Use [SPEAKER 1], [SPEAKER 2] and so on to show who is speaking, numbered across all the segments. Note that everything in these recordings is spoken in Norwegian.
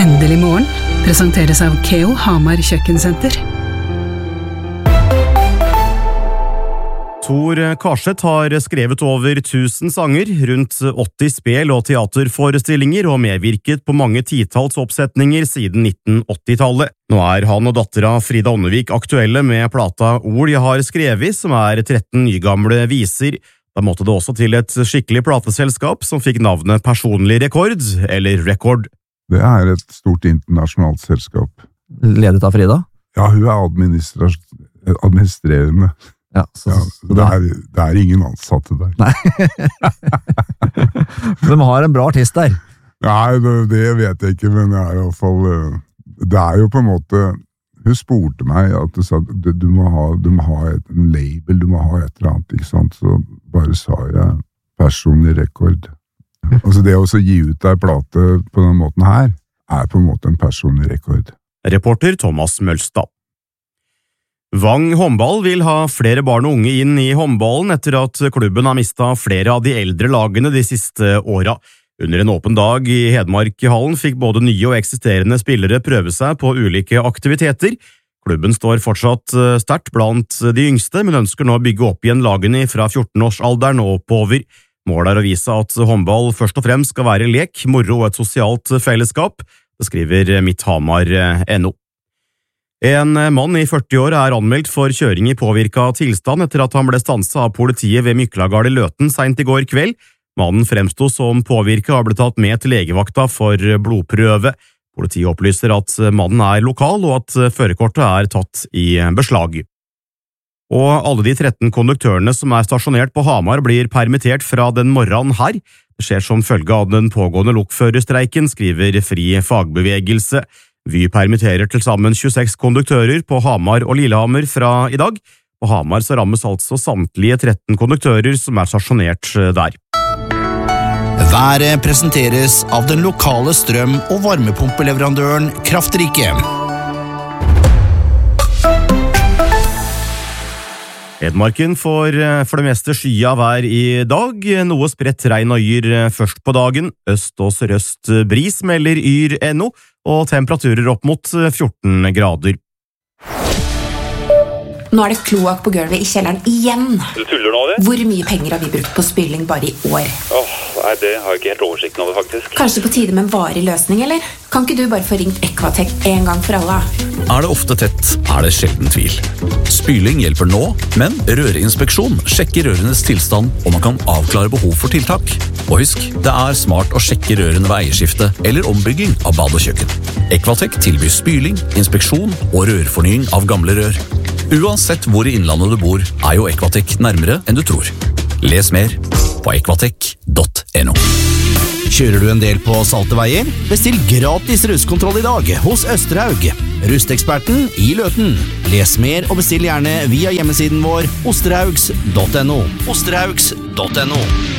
[SPEAKER 1] Endelig morgen presenteres av Keo Hamar Kjøkkensenter.
[SPEAKER 2] Tor Karseth har skrevet over 1000 sanger, rundt 80 spel- og teaterforestillinger og medvirket på mange titalls oppsetninger siden 1980-tallet. Nå er han og dattera Frida Ånnevik aktuelle med plata Ord jeg har skrevet, som er 13 nygamle viser. Da måtte det også til et skikkelig plateselskap som fikk navnet Personlig Rekord, eller Record.
[SPEAKER 3] Det er et stort internasjonalt selskap.
[SPEAKER 4] Ledet av Frida? Ja,
[SPEAKER 3] hun er administrerende.
[SPEAKER 4] Ja, så
[SPEAKER 3] det er ingen ansatte der.
[SPEAKER 4] Nei. De har en bra artist der.
[SPEAKER 3] Nei, det vet jeg ikke, men det er i hvert fall, det er jo på en måte, hun spurte meg at du sa, du må ha en label, du må ha et eller annet, ikke sant? Så bare sa jeg Personlig Rekord. Altså det å gi ut en plate på den måten her, er på en måte en personlig rekord.
[SPEAKER 2] Reporter Thomas Mølstad. Vang håndball vil ha flere barn og unge inn i håndballen etter at klubben har mistet flere av de eldre lagene de siste åra. Under en åpen dag i Hedmarkhallen fikk både nye og eksisterende spillere prøve seg på ulike aktiviteter. Klubben står fortsatt sterkt blant de yngste, men ønsker nå å bygge opp igjen lagene fra 14-årsalderen og oppover. Målet er å vise at håndball først og fremst skal være lek, moro og et sosialt fellesskap, beskriver Midthamar.no. En mann i 40 år er anmeldt for kjøring i påvirket tilstand etter at han ble stanset av politiet ved Myklagard i Løten sent i går kveld. Mannen fremsto som påvirket og har blitt tatt med til legevakta for blodprøve. Politiet opplyser at mannen er lokal og at førerkortet er tatt i beslag. Og alle de 13 konduktørene som er stasjonert på Hamar blir permittert fra den morgenen her. Det skjer som følge av den pågående lokførerstreiken, skriver Fri Fagbevegelse. Vy permitterer til sammen 26 konduktører på Hamar og Lillehammer fra i dag. På Hamar så rammes altså samtlige 13 konduktører som er stasjonert der.
[SPEAKER 5] Været presenteres av den lokale strøm- og varmepumpeleverandøren Kraftrike.
[SPEAKER 2] Hedmarken får for det meste skya vær i dag, noe spredt regn og yr først på dagen. Øst og sørøst bris melder yr.no, og temperaturer opp mot 14 grader.
[SPEAKER 6] Nå er det kloakk på gulvet i kjelleren igjen.
[SPEAKER 7] Du tuller nå, det?
[SPEAKER 6] Hvor mye penger har vi brukt på spyling bare i år?
[SPEAKER 7] Nei, det har jeg ikke helt oversikten over, faktisk.
[SPEAKER 6] Kanskje på tide med en varig løsning, eller? Kan ikke du bare få ringt Equatec en gang for alle?
[SPEAKER 8] Er det ofte tett, er det sjelden tvil. Spyling hjelper nå, men rørinspeksjon sjekker rørenes tilstand, og man kan avklare behov for tiltak. Og husk, det er smart å sjekke rørene ved eierskifte eller ombygging av bad og kjøkken. Equatec tilbyr spyling, inspeksjon og rørfornying av gamle rør. Uansett hvor i innlandet du bor, er jo Equatec nærmere enn du tror. Les mer på equatec.no.
[SPEAKER 5] Kjører du en del på salte veier? Bestill gratis rustkontroll i dag hos Østerhaug. Rusteksperten i Løten. Les mer og bestill gjerne via hjemmesiden vår osterhaugs.no. Osterhaugs.no.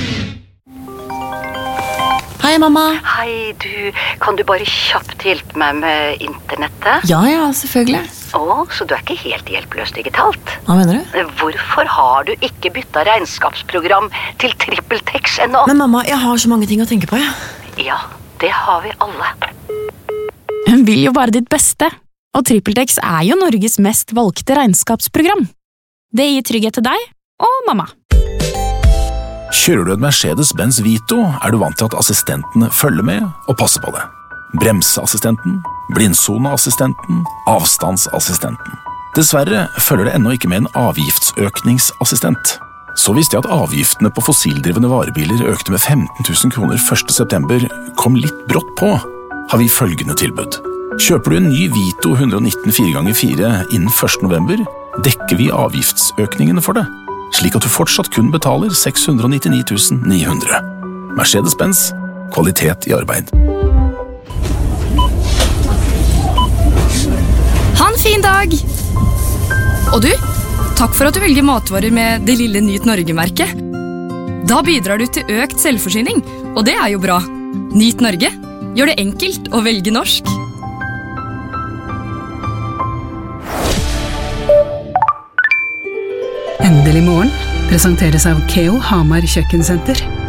[SPEAKER 6] Hei, mamma.
[SPEAKER 9] Hei, kan du bare kjapt hjelpe meg med internettet?
[SPEAKER 6] Ja, selvfølgelig.
[SPEAKER 9] Så du er ikke helt hjelpeløs digitalt?
[SPEAKER 6] Hva mener du?
[SPEAKER 9] Hvorfor har du ikke byttet regnskapsprogram til TrippelTex ennå?
[SPEAKER 6] Men mamma, jeg har så mange ting å tenke på, jeg.
[SPEAKER 9] Ja, det har vi alle.
[SPEAKER 10] Hun vil jo bare ditt beste, og TrippelTex er jo Norges mest valgte regnskapsprogram. Det gir trygghet til deg og mamma.
[SPEAKER 11] Kjører du en Mercedes-Benz Vito, er du vant til at assistentene følger med og passer på det. Bremseassistenten, blindsoneassistenten, avstandsassistenten. Dessverre følger det ennå ikke med en avgiftsøkningsassistent. Så visste jeg at avgiftene på fossildrivende varebiler økte med 15 000 kroner 1. september, kom litt brått på, har vi følgende tilbud. Kjøper du en ny Vito 119 4x4 innen 1. november, dekker vi avgiftsøkningene for det, slik at du fortsatt kun betaler 699 900. Mercedes-Benz, kvalitet i arbeid.
[SPEAKER 10] Ha en fin dag! Og du, takk for at du velger matvarer med det lille Nyt Norge-merket. Da bidrar du til økt selvforsyning, og det er jo bra. Nyt Norge gjør det enkelt å velge norsk.
[SPEAKER 1] Endelig morgen presenteres av Keo Hamar Kjøkkensenter.